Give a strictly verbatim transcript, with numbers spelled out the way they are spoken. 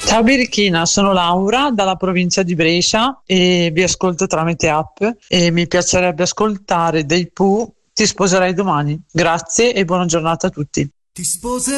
Ciao Birichina, sono Laura dalla provincia di Brescia e vi ascolto tramite app e mi piacerebbe ascoltare dei Pooh, Ti sposerai domani. Grazie e buona giornata a tutti. Ti sposerai